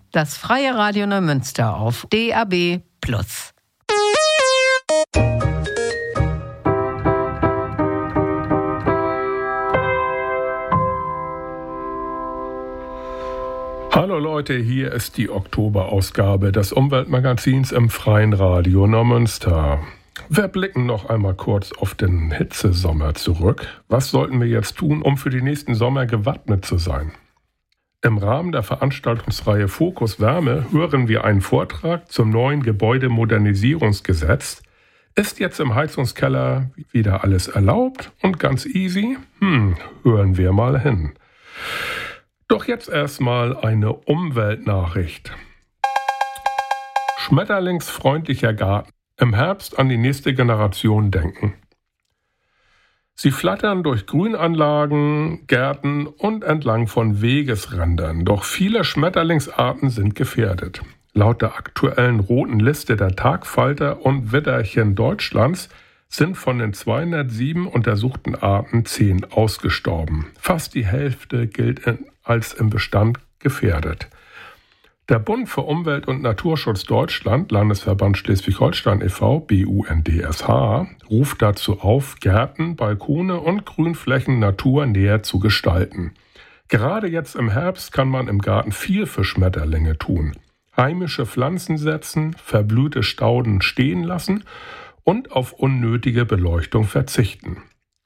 das Freie Radio Neumünster auf DAB+. Hallo Leute, hier ist die Oktoberausgabe des Umweltmagazins im Freien Radio Neumünster. Wir blicken noch einmal kurz auf den Hitzesommer zurück. Was sollten wir jetzt tun, um für die nächsten Sommer gewappnet zu sein? Im Rahmen der Veranstaltungsreihe Fokus Wärme hören wir einen Vortrag zum neuen Gebäudemodernisierungsgesetz. Ist jetzt im Heizungskeller wieder alles erlaubt und ganz easy? Hören wir mal hin. Doch jetzt erstmal eine Umweltnachricht. Schmetterlingsfreundlicher Garten. Im Herbst an die nächste Generation denken. Sie flattern durch Grünanlagen, Gärten und entlang von Wegesrändern. Doch viele Schmetterlingsarten sind gefährdet. Laut der aktuellen roten Liste der Tagfalter und Widderchen Deutschlands sind von den 207 untersuchten Arten 10 ausgestorben. Fast die Hälfte gilt als im Bestand gefährdet. Der Bund für Umwelt- und Naturschutz Deutschland, Landesverband Schleswig-Holstein e.V., BUNDSH, ruft dazu auf, Gärten, Balkone und Grünflächen naturnäher zu gestalten. Gerade jetzt im Herbst kann man im Garten viel für Schmetterlinge tun. Heimische Pflanzen setzen, verblühte Stauden stehen lassen und auf unnötige Beleuchtung verzichten.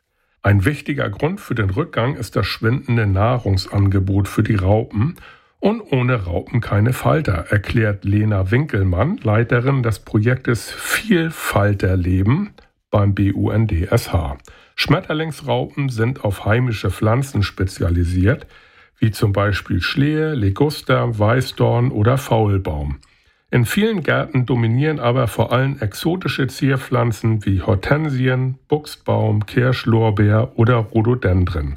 Ein wichtiger Grund für den Rückgang ist das schwindende Nahrungsangebot für die Raupen. Und ohne Raupen keine Falter, erklärt Lena Winkelmann, Leiterin des Projektes Vielfalterleben beim BUNDSH. Schmetterlingsraupen sind auf heimische Pflanzen spezialisiert, wie zum Beispiel Schlehe, Liguster, Weißdorn oder Faulbaum. In vielen Gärten dominieren aber vor allem exotische Zierpflanzen wie Hortensien, Buchsbaum, Kirschlorbeer oder Rhododendren.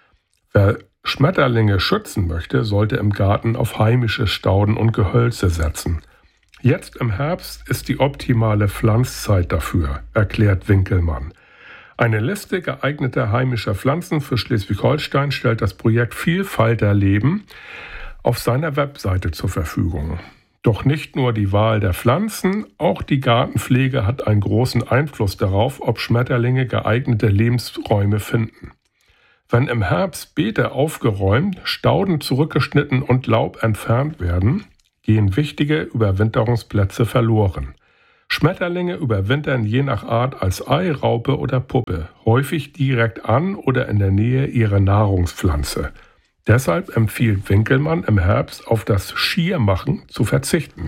Wer Schmetterlinge schützen möchte, sollte im Garten auf heimische Stauden und Gehölze setzen. Jetzt im Herbst ist die optimale Pflanzzeit dafür, erklärt Winkelmann. Eine Liste geeigneter heimischer Pflanzen für Schleswig-Holstein stellt das Projekt Vielfalterleben auf seiner Webseite zur Verfügung. Doch nicht nur die Wahl der Pflanzen, auch die Gartenpflege hat einen großen Einfluss darauf, ob Schmetterlinge geeignete Lebensräume finden. Wenn im Herbst Beete aufgeräumt, Stauden zurückgeschnitten und Laub entfernt werden, gehen wichtige Überwinterungsplätze verloren. Schmetterlinge überwintern je nach Art als Ei, Raupe oder Puppe, häufig direkt an oder in der Nähe ihrer Nahrungspflanze. Deshalb empfiehlt Winkelmann im Herbst auf das Schiermachen zu verzichten.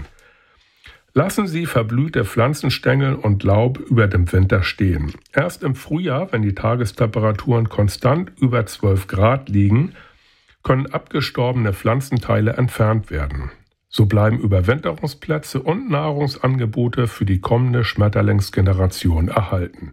Lassen Sie verblühte Pflanzenstängel und Laub über dem Winter stehen. Erst im Frühjahr, wenn die Tagestemperaturen konstant über 12 Grad liegen, können abgestorbene Pflanzenteile entfernt werden. So bleiben Überwinterungsplätze und Nahrungsangebote für die kommende Schmetterlingsgeneration erhalten.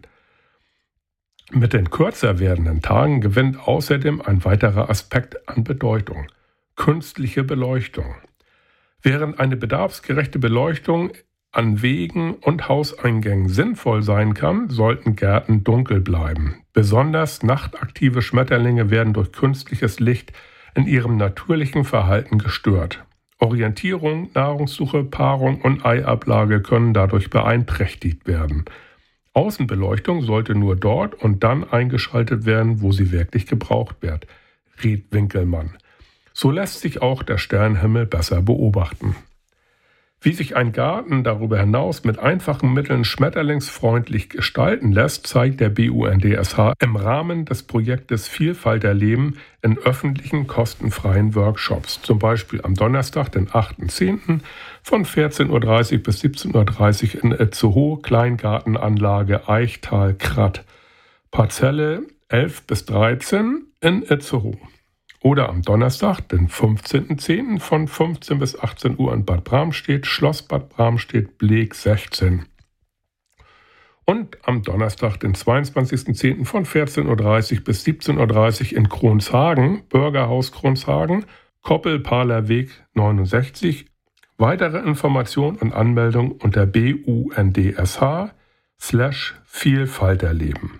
Mit den kürzer werdenden Tagen gewinnt außerdem ein weiterer Aspekt an Bedeutung: künstliche Beleuchtung. Während eine bedarfsgerechte Beleuchtung an Wegen und Hauseingängen sinnvoll sein kann, sollten Gärten dunkel bleiben. Besonders nachtaktive Schmetterlinge werden durch künstliches Licht in ihrem natürlichen Verhalten gestört. Orientierung, Nahrungssuche, Paarung und Eiablage können dadurch beeinträchtigt werden. Außenbeleuchtung sollte nur dort und dann eingeschaltet werden, wo sie wirklich gebraucht wird, rät Winkelmann. So lässt sich auch der Sternenhimmel besser beobachten. Wie sich ein Garten darüber hinaus mit einfachen Mitteln schmetterlingsfreundlich gestalten lässt, zeigt der BUNDSH im Rahmen des Projektes Vielfalterleben in öffentlichen kostenfreien Workshops, zum Beispiel am Donnerstag, den 8.10. von 14.30 bis 17.30 in Itzehoe, Kleingartenanlage Eichtal-Kratt, Parzelle 11 bis 13 in Itzehoe. Oder am Donnerstag, den 15.10. von 15 bis 18 Uhr in Bad Bramstedt, Schloss Bad Bramstedt, Bleek 16. Und am Donnerstag, den 22.10. von 14.30 bis 17.30 in Kronshagen, Bürgerhaus Kronshagen, Koppelpaler Weg 69. Weitere Informationen und Anmeldung unter BUNDSH/Vielfalterleben.